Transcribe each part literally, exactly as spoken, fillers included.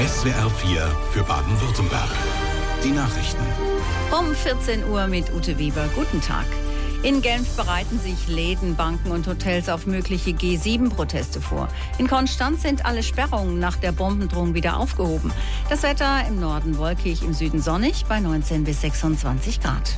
S W R vier für Baden-Württemberg. Die Nachrichten. Um vierzehn Uhr mit Ute Weber. Guten Tag. In Genf bereiten sich Läden, Banken und Hotels auf mögliche G sieben Proteste vor. In Konstanz sind alle Sperrungen nach der Bombendrohung wieder aufgehoben. Das Wetter im Norden wolkig, im Süden sonnig bei neunzehn bis sechsundzwanzig Grad.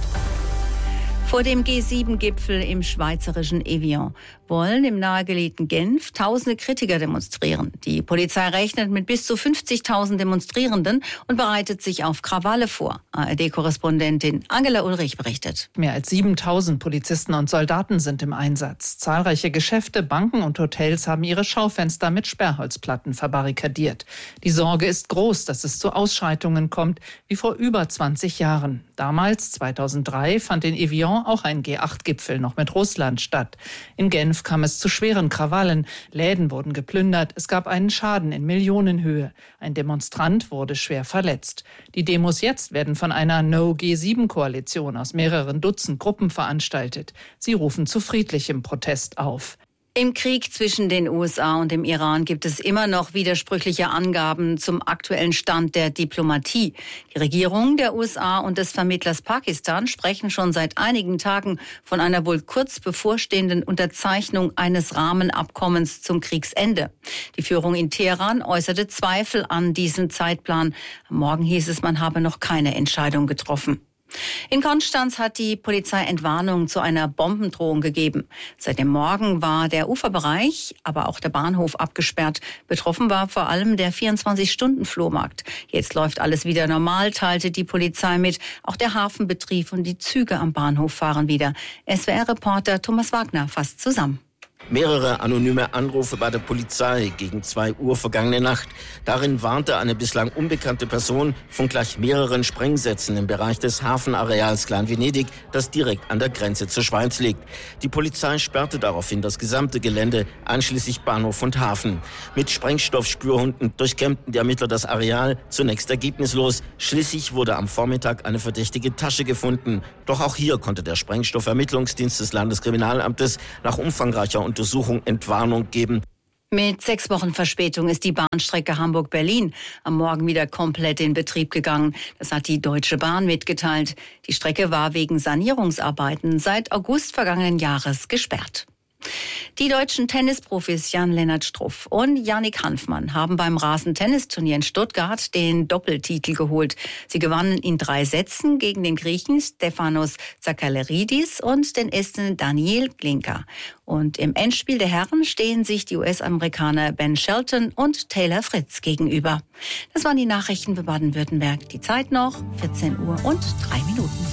Vor dem G sieben Gipfel im schweizerischen Evian wollen im nahegelegenen Genf tausende Kritiker demonstrieren. Die Polizei rechnet mit bis zu fünfzigtausend Demonstrierenden und bereitet sich auf Krawalle vor. A R D-Korrespondentin Angela Ulrich berichtet. Mehr als siebentausend Polizisten und Soldaten sind im Einsatz. Zahlreiche Geschäfte, Banken und Hotels haben ihre Schaufenster mit Sperrholzplatten verbarrikadiert. Die Sorge ist groß, dass es zu Ausschreitungen kommt, wie vor über zwanzig Jahren. Damals, zweitausenddrei, fand in Evian auch ein G acht Gipfel noch mit Russland statt. In Genf kam es zu schweren Krawallen. Läden wurden geplündert. Es gab einen Schaden in Millionenhöhe. Ein Demonstrant wurde schwer verletzt. Die Demos jetzt werden von einer No G sieben Koalition aus mehreren Dutzend Gruppen veranstaltet. Sie rufen zu friedlichem Protest auf. Im Krieg zwischen den U S A und dem Iran gibt es immer noch widersprüchliche Angaben zum aktuellen Stand der Diplomatie. Die Regierung der U S A und des Vermittlers Pakistan sprechen schon seit einigen Tagen von einer wohl kurz bevorstehenden Unterzeichnung eines Rahmenabkommens zum Kriegsende. Die Führung in Teheran äußerte Zweifel an diesem Zeitplan. Am Morgen hieß es, man habe noch keine Entscheidung getroffen. In Konstanz hat die Polizei Entwarnung zu einer Bombendrohung gegeben. Seit dem Morgen war der Uferbereich, aber auch der Bahnhof abgesperrt. Betroffen war vor allem der vierundzwanzig-Stunden-Flohmarkt. Jetzt läuft alles wieder normal, teilte die Polizei mit. Auch der Hafenbetrieb und die Züge am Bahnhof fahren wieder. S W R-Reporter Thomas Wagner fasst zusammen. Mehrere anonyme Anrufe bei der Polizei gegen zwei Uhr vergangene Nacht. Darin warnte eine bislang unbekannte Person von gleich mehreren Sprengsätzen im Bereich des Hafenareals Klein-Venedig, das direkt an der Grenze zur Schweiz liegt. Die Polizei sperrte daraufhin das gesamte Gelände, einschließlich Bahnhof und Hafen. Mit Sprengstoffspürhunden durchkämmten die Ermittler das Areal, zunächst ergebnislos. Schließlich wurde am Vormittag eine verdächtige Tasche gefunden. Doch auch hier konnte der Sprengstoffermittlungsdienst des Landeskriminalamtes nach umfangreicher Untersuchung Entwarnung geben. Mit sechs Wochen Verspätung ist die Bahnstrecke Hamburg-Berlin am Morgen wieder komplett in Betrieb gegangen. Das hat die Deutsche Bahn mitgeteilt. Die Strecke war wegen Sanierungsarbeiten seit August vergangenen Jahres gesperrt. Die deutschen Tennisprofis Jan-Lennart Struff und Yannick Hanfmann haben beim Rasentennisturnier in Stuttgart den Doppeltitel geholt. Sie gewannen in drei Sätzen gegen den Griechen Stefanos Tsakaleridis und den Esten Daniel Glinka. Und im Endspiel der Herren stehen sich die U S-Amerikaner Ben Shelton und Taylor Fritz gegenüber. Das waren die Nachrichten für Baden-Württemberg. Die Zeit noch, vierzehn Uhr und drei Minuten.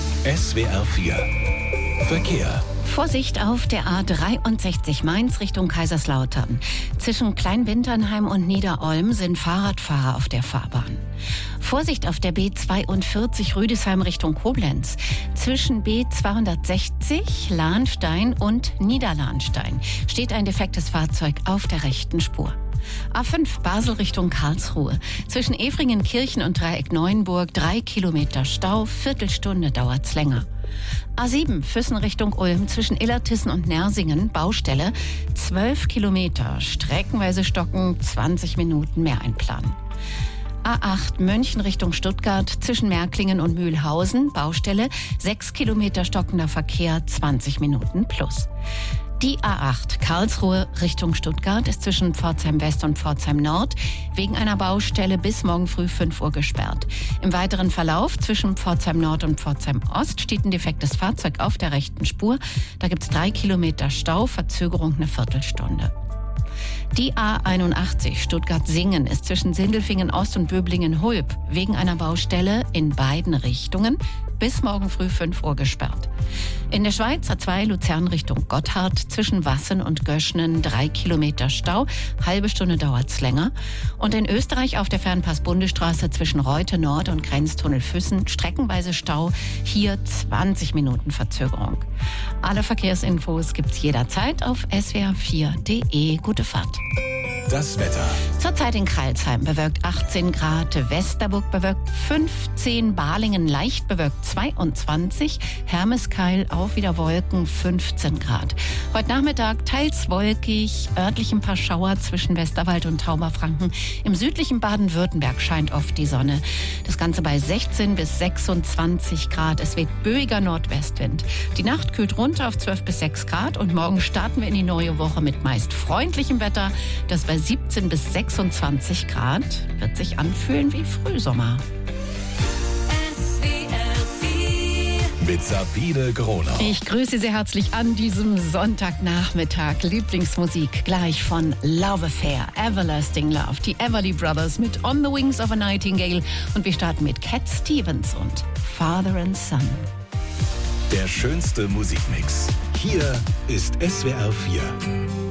S W R vier Verkehr. Vorsicht auf der A dreiundsechzig Mainz Richtung Kaiserslautern. Zwischen Kleinwinternheim und Niederolm sind Fahrradfahrer auf der Fahrbahn. Vorsicht auf der B zweiundvierzig Rüdesheim Richtung Koblenz. Zwischen B zweihundertsechzig Lahnstein und Niederlahnstein steht ein defektes Fahrzeug auf der rechten Spur. A fünf Basel Richtung Karlsruhe. Zwischen Efringenkirchen und Dreieck Neuenburg drei Kilometer Stau, Viertelstunde dauert's länger. A sieben Füssen Richtung Ulm zwischen Illertissen und Nersingen Baustelle zwölf Kilometer, streckenweise stocken, zwanzig Minuten mehr einplanen. A acht München Richtung Stuttgart zwischen Märklingen und Mühlhausen Baustelle sechs Kilometer stockender Verkehr, zwanzig Minuten plus. Die A acht Karlsruhe Richtung Stuttgart ist zwischen Pforzheim West und Pforzheim Nord wegen einer Baustelle bis morgen früh fünf Uhr gesperrt. Im weiteren Verlauf zwischen Pforzheim Nord und Pforzheim Ost steht ein defektes Fahrzeug auf der rechten Spur. Da gibt es drei Kilometer Stau, Verzögerung eine Viertelstunde. Die A einundachtzig Stuttgart-Singen ist zwischen Sindelfingen Ost und Böblingen-Hulb wegen einer Baustelle in beiden Richtungen bis morgen früh fünf Uhr gesperrt. In der Schweiz A zwei Luzern Richtung Gotthard zwischen Wassen und Göschnen drei Kilometer Stau, halbe Stunde dauert's länger. Und in Österreich auf der Fernpass-Bundesstraße zwischen Reute Nord und Grenztunnel Füssen streckenweise Stau, hier zwanzig Minuten Verzögerung. Alle Verkehrsinfos gibt's jederzeit auf S W R vier Punkt de. Gute Fahrt. Das Wetter. Zurzeit in Crailsheim bewölkt achtzehn Grad, Westerburg bewölkt fünfzehn, Balingen leicht bewölkt zweiundzwanzig, Hermeskeil Keil auch wieder Wolken, fünfzehn Grad. Heute Nachmittag teils wolkig, örtlich ein paar Schauer zwischen Westerwald und Tauberfranken. Im südlichen Baden-Württemberg scheint oft die Sonne. Das Ganze bei sechzehn bis sechsundzwanzig Grad. Es weht böiger Nordwestwind. Die Nacht kühlt runter auf zwölf bis sechs Grad und morgen starten wir in die neue Woche mit meist freundlichem Wetter. Das bei siebzehn bis sechsundzwanzig Grad wird sich anfühlen wie Frühsommer. Mit Sabine Groner. Ich grüße Sie herzlich an diesem Sonntagnachmittag. Lieblingsmusik gleich von Love Affair, Everlasting Love, die Everly Brothers mit On the Wings of a Nightingale. Und wir starten mit Cat Stevens und Father and Son. Der schönste Musikmix. Hier ist S W R vier.